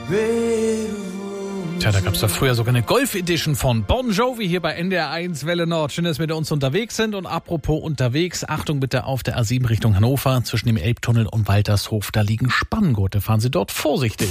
Tja, da gab es doch früher sogar eine Golf-Edition von Bon Jovi hier bei NDR 1 Welle Nord. Schön, dass wir mit uns unterwegs sind. Und apropos unterwegs, Achtung bitte auf der A7 Richtung Hannover. Zwischen dem Elbtunnel und Waltershof, da liegen Spanngurte. Fahren Sie dort vorsichtig.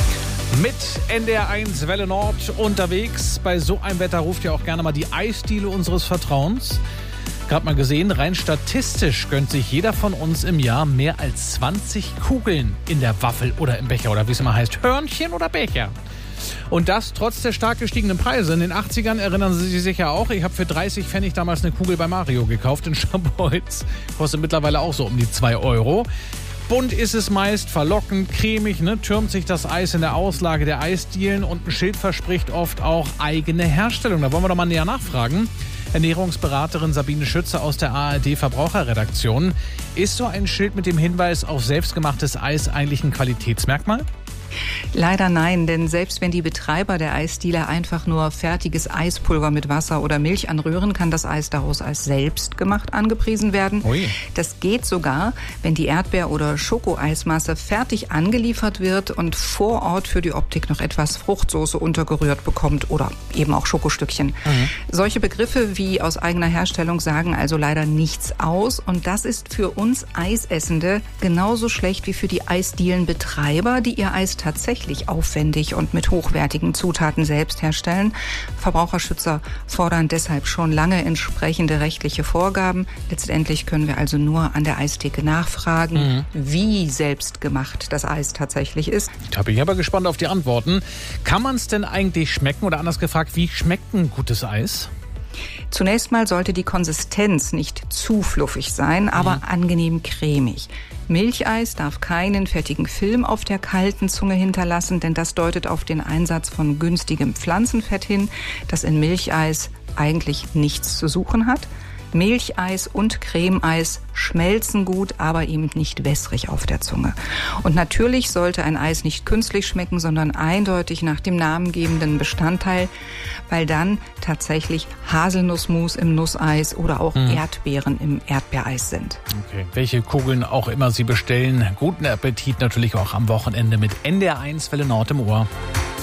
Mit NDR 1 Welle Nord unterwegs. Bei so einem Wetter ruft ja auch gerne mal die Eisdiele unseres Vertrauens. Gerade mal gesehen, rein statistisch gönnt sich jeder von uns im Jahr mehr als 20 Kugeln in der Waffel oder im Becher oder wie es immer heißt, Hörnchen oder Becher. Und das trotz der stark gestiegenen Preise. In den 80ern erinnern Sie sich sicher auch, ich habe für 30 Pfennig damals eine Kugel bei Mario gekauft in Scharbeutz. Kostet mittlerweile auch so um die 2 Euro. Bunt ist es meist, verlockend, cremig, türmt sich das Eis in der Auslage der Eisdielen und ein Schild verspricht oft auch eigene Herstellung. Da wollen wir doch mal näher nachfragen. Ernährungsberaterin Sabine Schütze aus der ARD Verbraucherredaktion. Ist so ein Schild mit dem Hinweis auf selbstgemachtes Eis eigentlich ein Qualitätsmerkmal? Leider nein, denn selbst wenn die Betreiber der Eisdiele einfach nur fertiges Eispulver mit Wasser oder Milch anrühren, kann das Eis daraus als selbstgemacht angepriesen werden. Ui. Das geht sogar, wenn die Erdbeer- oder Schokoeismasse fertig angeliefert wird und vor Ort für die Optik noch etwas Fruchtsoße untergerührt bekommt oder eben auch Schokostückchen. Solche Begriffe wie aus eigener Herstellung sagen also leider nichts aus und das ist für uns Eisessende genauso schlecht wie für die Eisdielenbetreiber, die ihr Eis tatsächlich aufwendig und mit hochwertigen Zutaten selbst herstellen. Verbraucherschützer fordern deshalb schon lange entsprechende rechtliche Vorgaben. Letztendlich können wir also nur an der Eistheke nachfragen, wie selbstgemacht das Eis tatsächlich ist. Da bin ich aber gespannt auf die Antworten. Kann man es denn eigentlich schmecken oder anders gefragt, wie schmeckt ein gutes Eis? Zunächst mal sollte die Konsistenz nicht zu fluffig sein, aber angenehm cremig. Milcheis darf keinen fettigen Film auf der kalten Zunge hinterlassen, denn das deutet auf den Einsatz von günstigem Pflanzenfett hin, das in Milcheis eigentlich nichts zu suchen hat. Milcheis und Cremeeis schmelzen gut, aber eben nicht wässrig auf der Zunge. Und natürlich sollte ein Eis nicht künstlich schmecken, sondern eindeutig nach dem namengebenden Bestandteil, weil dann tatsächlich Haselnussmus im Nusseis oder auch Erdbeeren im Erdbeereis sind. Okay. Welche Kugeln auch immer Sie bestellen, guten Appetit natürlich auch am Wochenende mit NDR 1 Welle Nord im Ohr.